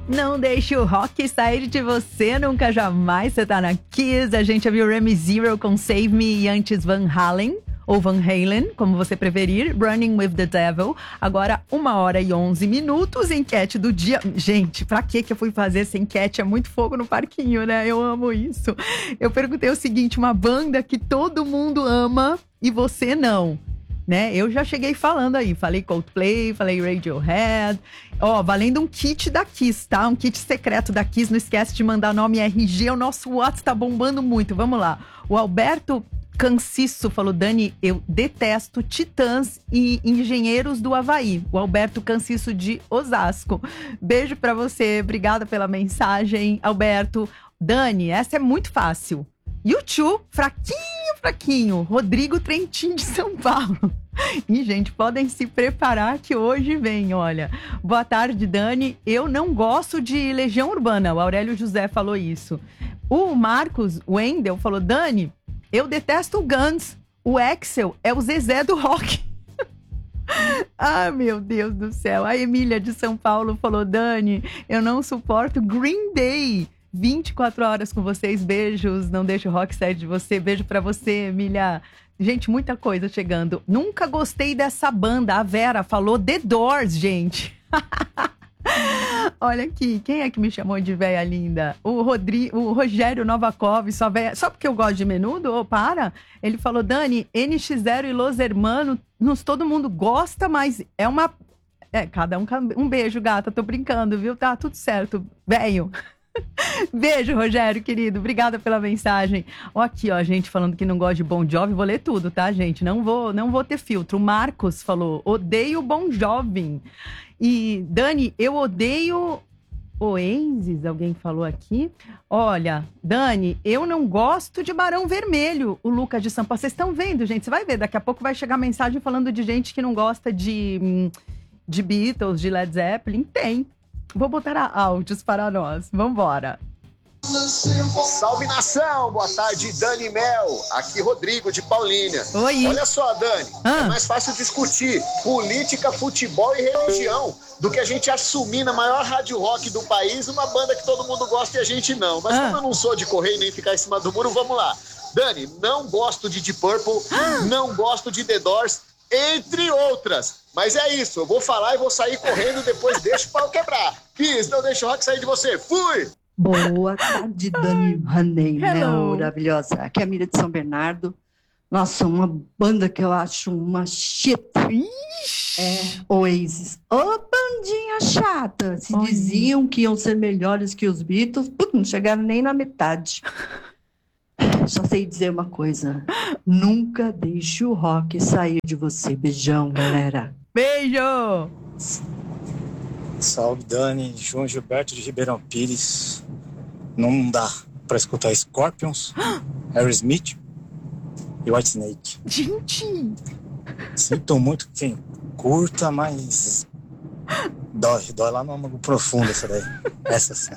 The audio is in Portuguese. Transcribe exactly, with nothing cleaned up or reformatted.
Não deixe o rock sair de você, nunca jamais. Você tá na Kiss. A gente ouviu Remy Zero com Save Me e antes Van Halen, ou Van Halen, como você preferir, Running with the Devil. Agora, uma hora e onze minutos, enquete do dia. Gente, pra que que eu fui fazer essa enquete? É muito fogo no parquinho, né? Eu amo isso. Eu perguntei o seguinte, uma banda que todo mundo ama e você não, né? Eu já cheguei falando aí, falei Coldplay, falei Radiohead. Ó, valendo um kit da Kiss, tá? Um kit secreto da Kiss, não esquece de mandar nome R G, o nosso WhatsApp tá bombando muito, vamos lá. O Alberto Cancisso falou, Dani, eu detesto Titãs e Engenheiros do Havaí. O Alberto Cancisso de Osasco. Beijo pra você, obrigada pela mensagem, Alberto. Dani, essa é muito fácil. U dois, fraquinho, fraquinho. Rodrigo Trentin de São Paulo. E, gente, podem se preparar que hoje vem, olha. Boa tarde, Dani. Eu não gosto de Legião Urbana. O Aurélio José falou isso. O Marcos Wendel falou, Dani, eu detesto o Guns. O Axel é o Zezé do rock. Ah, meu Deus do céu. A Emília de São Paulo falou, Dani, eu não suporto Green Day. vinte e quatro horas com vocês, beijos, não deixa o rock sair de você, beijo pra você, Emília. Gente, muita coisa chegando. Nunca gostei dessa banda, a Vera falou The Doors, gente. Olha aqui, quem é que me chamou de véia linda? O, Rodri, o Rogério Novakov, só, véia, só porque eu gosto de Menudo? Ô, oh, para! Ele falou, Dani, N X Zero e Los Hermanos, todo mundo gosta, mas é uma... É, cada um... Um beijo, gata, tô brincando, viu? Tá tudo certo, velho. Beijo, Rogério, querido. Obrigada pela mensagem. Ó, aqui, ó, gente falando que não gosta de Bon Jovi. Vou ler tudo, tá, gente? Não vou, não vou ter filtro. O Marcos falou, odeio Bon Jovi. E, Dani, eu odeio Oasis, alguém falou aqui. Olha, Dani, eu não gosto de Barão Vermelho. O Lucas de São Paulo. Vocês estão vendo, gente? Você vai ver, daqui a pouco vai chegar mensagem falando de gente que não gosta de, de Beatles, de Led Zeppelin. Tem. Vou botar áudios para nós. Vambora. Salve, nação! Boa tarde, Dani Mel. Aqui, Rodrigo, de Paulínia. Oi. Olha só, Dani. Ah. É mais fácil discutir política, futebol e religião do que a gente assumir na maior rádio rock do país uma banda que todo mundo gosta e a gente não. Mas ah. como eu não sou de correr e nem ficar em cima do muro, vamos lá. Dani, não gosto de Deep Purple, ah. não gosto de The Doors, entre outras. Mas é isso, eu vou falar e vou sair correndo, depois deixo o pau quebrar. Kiss, não deixa o rock sair de você. Fui! Boa tarde, Dani Haney, né, maravilhosa. Aqui é a Mira de São Bernardo. Nossa, uma banda que eu acho uma shit. É Oasis. Ô, bandinha chata. Se Oi. diziam que iam ser melhores que os Beatles, putz, não chegaram nem na metade. Só sei dizer uma coisa. Nunca deixe o rock sair de você. Beijão, galera. Beijo! Salve, Dani. João Gilberto de Ribeirão Pires. Não dá pra escutar Scorpions, Aerosmith e Whitesnake. Gente! Sinto muito quem curta, mas dói. Dói lá no âmago profundo essa daí. Essa sim.